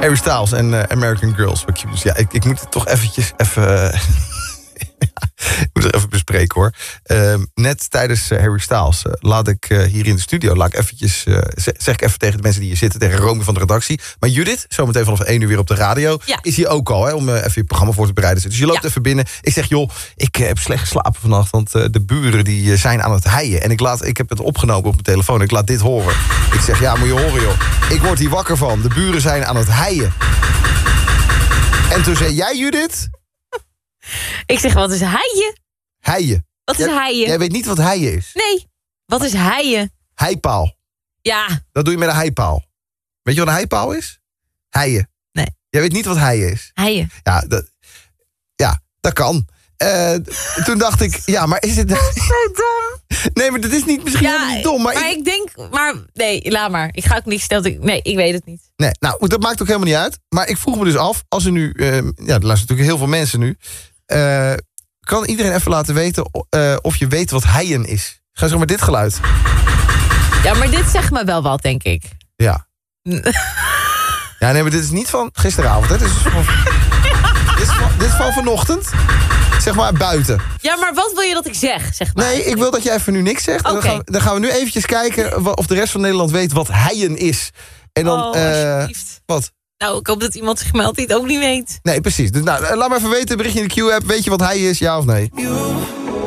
Harry Styles en American Girls. Dus ja, ik moet het toch eventjes ik moet het even bespreken, hoor. Net tijdens Harry Styles laat ik hier in de studio... zeg ik even tegen de mensen die hier zitten... tegen Romy van de redactie. Maar Judith, zometeen vanaf 1 uur weer op de radio... is hier ook al, om even je programma voor te bereiden. Dus je loopt even binnen. Ik zeg, joh, ik heb slecht geslapen vannacht... want de buren die zijn aan het heien. En ik heb het opgenomen op mijn telefoon. Ik laat dit horen. Ik zeg, ja, moet je horen, joh. Ik word hier wakker van. De buren zijn aan het heien. En toen zei jij, Judith... Ik zeg, wat is heien? Heien. Wat is heien? Jij weet niet wat heien is? Nee, wat is heien? Heipaal. Ja. Dat doe je met een heipaal. Weet je wat een heipaal is? Heien. Nee. Jij weet niet wat heien is? Heien. Ja, dat kan. Toen dacht ik, ja, maar is het... Dat is zo dom. Nee, maar dat is misschien helemaal niet dom. Maar ik denk, nee, laat maar. Ik ga ook niet stellen. Nee, ik weet het niet. Nee, nou, dat maakt ook helemaal niet uit. Maar ik vroeg me dus af, als er nu... er luisteren natuurlijk heel veel mensen nu... kan iedereen even laten weten of je weet wat heien is? Ga zo maar dit geluid. Ja, maar dit zegt me wel wat, denk ik. Ja. Ja, nee, maar dit is niet van gisteravond. Hè? Dit is van vanochtend. Zeg maar buiten. Ja, maar wat wil je dat ik zeg? Zeg maar. Nee, ik wil dat jij even nu niks zegt. Okay. Dan gaan we nu eventjes kijken of de rest van Nederland weet wat heien is. En dan, alsjeblieft. Wat? Nou, ik hoop dat iemand zich meldt die het ook niet weet. Nee, precies. Dus, laat maar even weten, berichtje in de Q-app. Weet je wat heien is, ja of nee?